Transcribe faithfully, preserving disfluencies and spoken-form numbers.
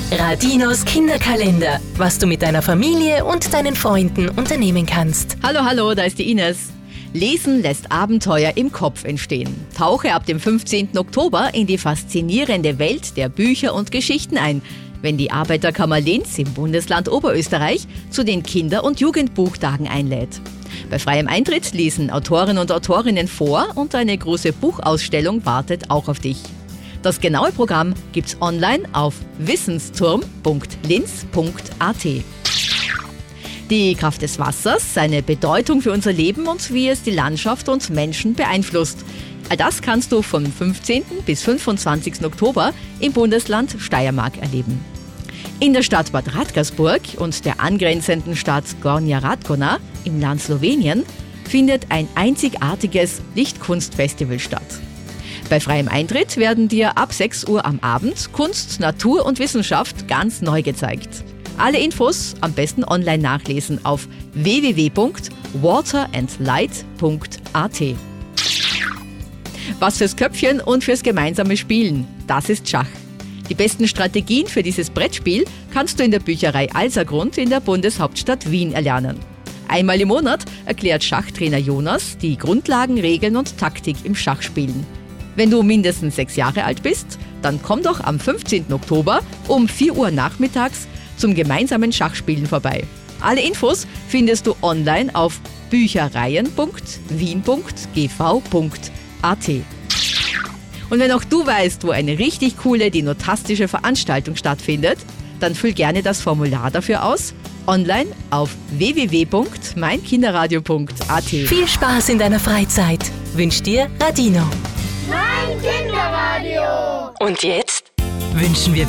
Radinos Kinderkalender, was du mit deiner Familie und deinen Freunden unternehmen kannst. Hallo, hallo, da ist die Ines. Lesen lässt Abenteuer im Kopf entstehen. Tauche ab dem fünfzehnten Oktober in die faszinierende Welt der Bücher und Geschichten ein, wenn die Arbeiterkammer Linz im Bundesland Oberösterreich zu den Kinder- und Jugendbuchtagen einlädt. Bei freiem Eintritt lesen Autoren und Autorinnen vor und eine große Buchausstellung wartet auch auf dich. Das genaue Programm gibt's online auf wissensturm punkt linz punkt a t. Die Kraft des Wassers, seine Bedeutung für unser Leben und wie es die Landschaft und Menschen beeinflusst. All das kannst du vom fünfzehnten bis fünfundzwanzigsten Oktober im Bundesland Steiermark erleben. In der Stadt Bad Radkersburg und der angrenzenden Stadt Gornja Radgona im Land Slowenien findet ein einzigartiges Lichtkunstfestival statt. Bei freiem Eintritt werden dir ab sechs Uhr am Abend Kunst, Natur und Wissenschaft ganz neu gezeigt. Alle Infos am besten online nachlesen auf w w w punkt water and light punkt a t. Was fürs Köpfchen und fürs gemeinsame Spielen, das ist Schach. Die besten Strategien für dieses Brettspiel kannst du in der Bücherei Alsergrund in der Bundeshauptstadt Wien erlernen. Einmal im Monat erklärt Schachtrainer Jonas die Grundlagen, Regeln und Taktik im Schachspielen. Wenn du mindestens sechs Jahre alt bist, dann komm doch am fünfzehnten Oktober um vier Uhr nachmittags zum gemeinsamen Schachspielen vorbei. Alle Infos findest du online auf büchereien punkt wien punkt g v punkt a t. Und wenn auch du weißt, wo eine richtig coole dinotastische Veranstaltung stattfindet, dann füll gerne das Formular dafür aus, online auf w w w punkt mein kinderradio punkt a t. Viel Spaß in deiner Freizeit wünscht dir Radino. Mein Kinderradio! Und jetzt wünschen wir